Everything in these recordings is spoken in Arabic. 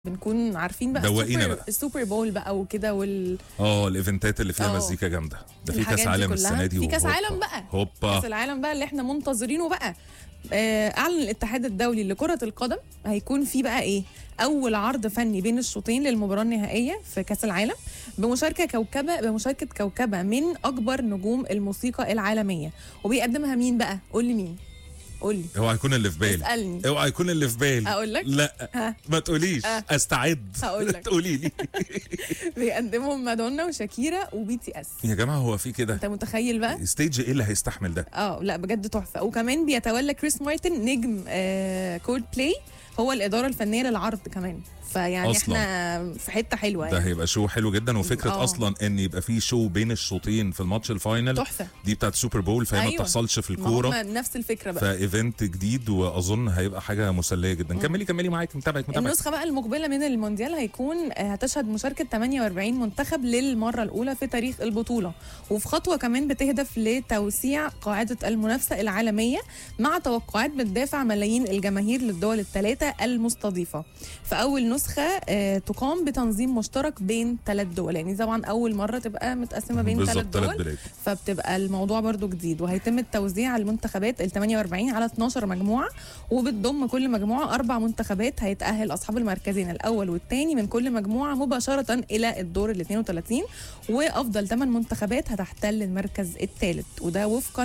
بنكون عارفين بقى دوقينا بقى السوبر بول بقى وكده الايفنتات اللي فيها مزيكا جامده. ده في كاس عالم السنه دي، في كاس عالم بقى كاس العالم بقى اللي احنا منتظرينه بقى. اعلن الاتحاد الدولي لكرة القدم هيكون في بقى ايه اول عرض فني بين الشوطين للمباراة النهائية في كاس العالم بمشاركة كوكبة من اكبر نجوم الموسيقى العالمية. وبيقدمها مين بقى؟ قول لي مين. قول لي. اوعى يكون اللي في بالي. اسالني. اوعى يكون اللي في بالي. اقول لك. لا ما تقوليش. استعد. هقول لك. تقولي لي. بيقدمهم مادونا وشاكيرا وبي تي اس. يا جماعه هو في كده؟ انت متخيل بقى ستيج ايه اللي هيستحمل ده؟ لا بجد تحفه. وكمان بيتولى كريس مارتن نجم كولد بلاي هو الاداره الفنيه للعرض كمان. فيعني أصلاً احنا في حته حلوه ده يعني. هيبقى شو حلو جدا. وفكره اصلا ان يبقى في شو بين الشوطين في الماتش الفاينل تحفه. دي بتاعت سوبر بول، فهي ما بتحصلش في الكوره. نفس الفكره بقى. فايفنت جديد واظن هيبقى حاجه مسليه جدا. كملي معاك. متابعك. النسخه بقى المقبله من المونديال هيكون هتشهد مشاركه 48 منتخب للمره الاولى في تاريخ البطوله، وفي خطوه كمان بتهدف لتوسيع قاعده المنافسه العالميه مع توقعات بتدافع ملايين الجماهير للدول الثلاثه المستضيفه. فاول نسخه تقام بتنظيم مشترك بين 3 دول، يعني طبعا اول مره تبقى متقسمه بين 3 دول، فبتبقى الموضوع برضو جديد. وهيتم التوزيع على المنتخبات ال 48 على 12 مجموعه، وبتضم كل مجموعه 4 منتخبات. هيتاهل اصحاب المركزين الاول والثاني من كل مجموعه مباشره الى الدور ال 32، وافضل 8 منتخبات هتحتل المركز الثالث، وده وفقا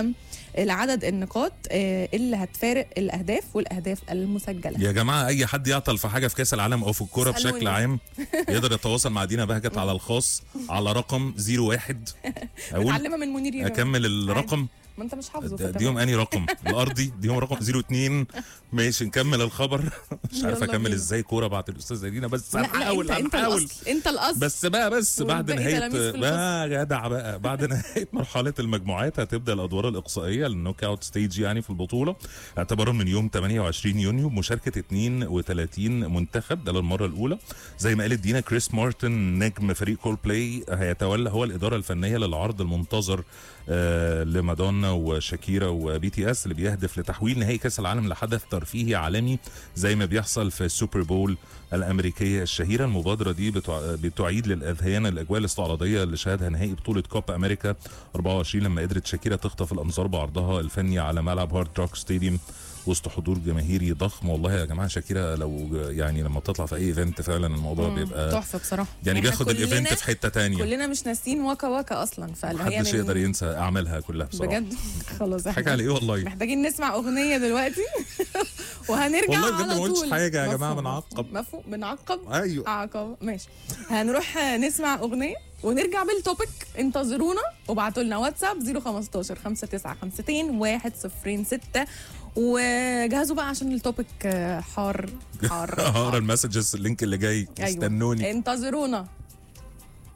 لعدد النقاط اللي هتفارق والاهداف المسجله. يا جماعه اي حد يعطل في حاجه في كاس العالم او في الكوره بشكل عام يقدر يتواصل مع دينا بهجت على الخاص على رقم 01. متعلمه من منير. اكمل الرقم. ما انت مش حافظه. ديهم اني رقم الارضي ديهم رقم 02. ماشي نكمل الخبر. مش عارف اكمل ازاي كوره بعد الاستاذه دينا، بس هنحاول. انت الاصل. بس بعد نهايه بقى جدع بقى بعد نهايه مرحله المجموعات هتبدا الادوار الاقصائيه للنوك اوت ستيج يعني في البطوله، اعتبارا من يوم 28 يونيو بمشاركه 32 منتخب. ده للمره الاولى. زي ما قالت دينا، كريس مارتن نجم فريق كول بلاي هيتولى هو الاداره الفنيه للعرض المنتظر لمادونا وشاكيرا وبي تي اس، اللي بيهدف لتحويل نهائي كاس العالم لحدث ترفيهي عالمي زي ما بيحصل في السوبر بول الامريكيه الشهيره. المبادره دي بتعيد للاذهان الاجواء الاستعراضيه اللي شهدها نهائي بطوله كوبا امريكا 24 لما قدرت شاكيرا تخطف الانظار بعرضها الفني على ملعب هارد روك ستاديوم وسط حضور جماهيري ضخم. والله يا جماعه شاكيرا لو يعني لما بتطلع في اي ايفنت فعلا الموضوع بيبقى تحفه بصراحه. يعني بياخد الايفنت في حته تانية. كلنا مش ناسين واكا اصلا، محدش يقدر ينسى اعمالها كلها بصراحه بجد. خلاص حاجه على ايه والله. محتاجين نسمع اغنيه دلوقتي وهنرجع والله على بجد ما قلتش حاجه يا جماعه. بنعقب. ايوه عقب. ماشي. هنروح نسمع اغنيه ونرجع بالتوبيك. انتظرونا وابعتوا لنا واتساب 015 5952 106 وجهزوا بقى عشان التوبيك حار. المسجز اللينك اللي جاي. استنوني. انتظرونا.